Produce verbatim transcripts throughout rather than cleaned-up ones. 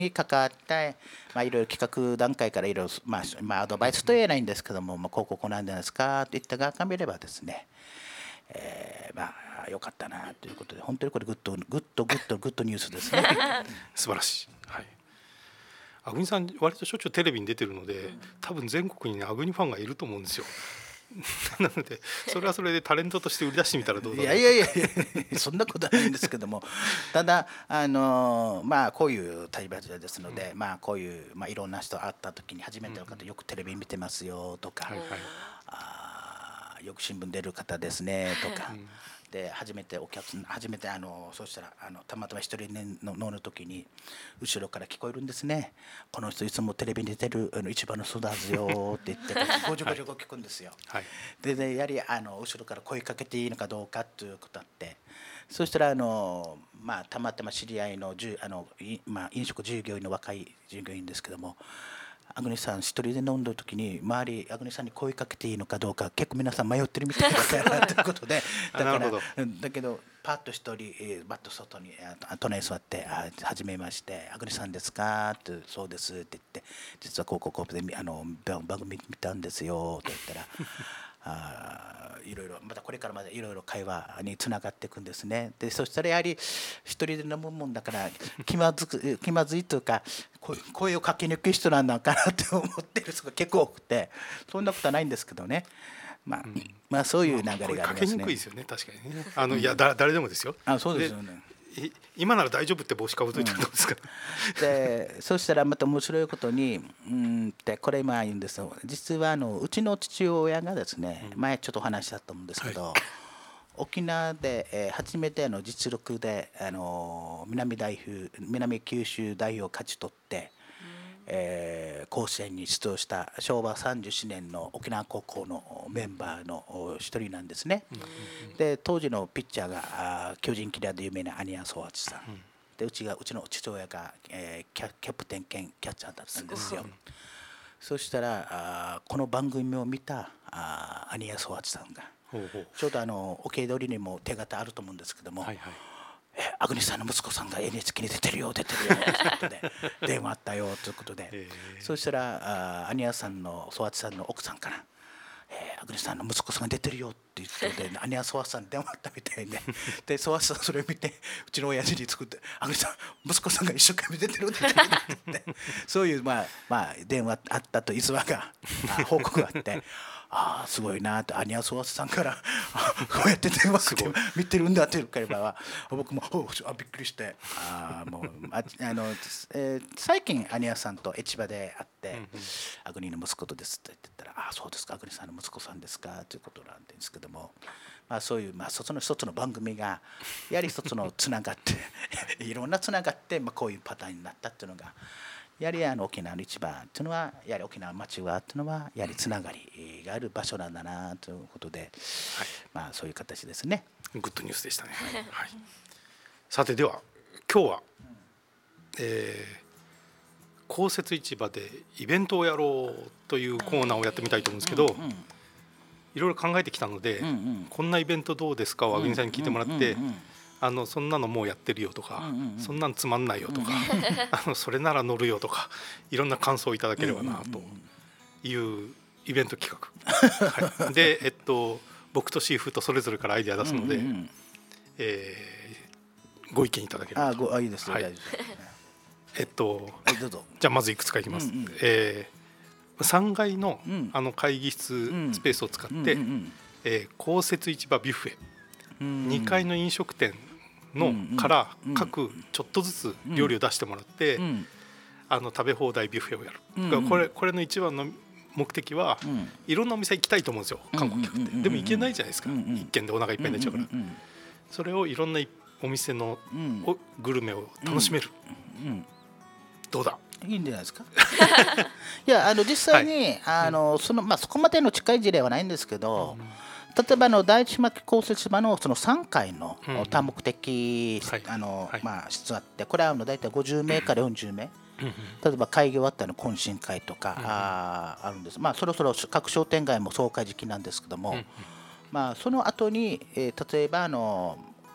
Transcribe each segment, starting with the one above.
に関わって、まあ、いろいろ企画段階からいろいろ、まあまあ、アドバイスと言えないんですけども、まあ、こうこうこうなんじゃないですかといった側から見ればですね、えー、まあ良かったなということで、本当にこれグッドグッドグッドグッドニュースですね。 素晴らしい。はい。アグニさん割としょっちゅうテレビに出てるので、多分全国にねアグニファンがいると思うんですよ。なのでそれはそれでタレントとして売り出してみたらどうだろう。 いやいやいやいやそんなことはないんですけども、ただあのまあこういう立場ですので、うん、まあこういうまあいろんな人会った時に初めての方、うん、よくテレビ見てますよとか、はいはい、あよく新聞出る方ですねとか。うんで初めてお客さん初めてあのそうしたらあのたまたま一人の乗る時に後ろから聞こえるんですね。この人いつもテレビに出てるあの一番の人だぜよって言ってごじゅうごじゅうご聞くんですよ。はい、ででやはりあの後ろから声かけていいのかどうかということあって、そしたらあの、まあ、たまたま知り合いのじゅあの、まあ、飲食従業員の若い従業員ですけども、アグネさん一人で飲んだ時に周りアグネさんに声かけていいのかどうか結構皆さん迷ってるみたいだということでだからだけどパッと一人バッと外に隣に座って「はじめましてアグネさんですか?」って「そうです」って言って「実はこうこうこうであの番組見たんですよ」と言ったらあいろいろまたこれからまでいろいろ会話につながっていくんですね。でそしたらやはり一人で飲むもんだから気まずく気まずいというか声をかけにくい人なんだかなって思ってる人が結構多くて、そんなことはないんですけどね。まあ、うん、まあそういう流れがありますね。 かけにくいですよね、確かにね。あの、うん、いやだ誰でもですよ。 あそうですよね。 今なら大丈夫って帽子かぶといたらどうですか、 うん、でそしたらまた面白いことにうんってこれ今言うんですよ。実はあのうちの父親がですね、うん、前ちょっとお話したと思うんですけど、はい、沖縄で、えー、初めての実力で、あのー、南代表南九州代表を勝ち取って、えー、甲子園に出場したしょうわさんじゅうななねんの沖縄高校のメンバーの一人なんですね。で当時のピッチャーが巨人キラーで有名なアニア・ソワチさん、うん、でうちがうちの父親が、えー、キャ、キャプテン兼キャッチャーだったんですよ。そしたらあこの番組を見たあアニア・ソワチさんがほうほうちょうどあのおけどりにも手形あると思うんですけども、はいはい、えアグニさんの息子さんが エヌエイチケー に出てるよ出てるよということで電話あったよということで、えー、そしたらあアニアさんのソワチさんの奥さんからえー、アグニさんの息子さんが出てるよって言ってでアニアソワチさんに電話あったみたいででソワチさんそれを見てうちの親父に作ってアグニさん息子さんが一生懸命出てる出てるってそういうまあまあ電話あったと逸話が報告があってああすごいなとアニアソワチさんからこうやって電話して見てるんだっていう会話は僕もあびっくりしてあもうああの、えー、最近アニアさんと市場で会って、うんうん、アグニの息子とですって言ってたらああそうですかアグニさんの息子さんですかということなんですけども、まあ、そういう、まあ、一つの一つの番組がやはり一つのつながっていろんなつながって、まあ、こういうパターンになったっていうのがやはりあの沖縄の市場っていうのはやはり沖縄町はっていうのはやはりつながりがある場所なんだなということで、はい、まあそういう形ですね。 グッドニュースでしたね。はい、さてでは今日は、えー、公設市場でイベントをやろうというコーナーをやってみたいと思うんですけど、うんうん、いろいろ考えてきたので、うんうん、こんなイベントどうですかをアグニさんに聞いてもらって、うんうんうんうんあのそんなのもうやってるよとか、うんうんうん、そんなのつまんないよとか、うんうん、あのそれなら乗るよとかいろんな感想をいただければなというイベント企画、はい、で、えっと、僕とシーフとそれぞれからアイデア出すので、うんうんうんえー、ご意見いただければと。 ああいいですよ、はい、 えっと、 はい、どうぞ。 じゃあまずいくつかいきます、うんうんえー、さんがい の,、うん、あの会議室スペースを使って、うんうんうんえー、公設市場ビュッフェ、うん、にかいの飲食店のから各ちょっとずつ料理を出してもらって、うん、あの食べ放題ビュッフェをやる、うん、これ、これの一番の目的は、うん、いろんなお店行きたいと思うんですよ観光客って、でも行けないじゃないですか、うん、一軒でお腹いっぱいになっちゃうから、うん、それをいろんなお店のグルメを楽しめる、うんうん、どうだいいんじゃないですかいやあの実際に、はい、あのそのまあ、そこまでの近い事例はないんですけど、うん例えばの第一牧公設場のそのさんかいの多目的室あってこれは大体ごじゅうめいからよんじゅうめい例えば会議終わったの懇親会とかああるんです。まあそろそろ各商店街も総会時期なんですけどもまあその後に例えばあの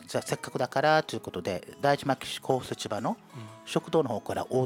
じゃあせっかくだからということで大事巻き市公設場の食堂の方からオー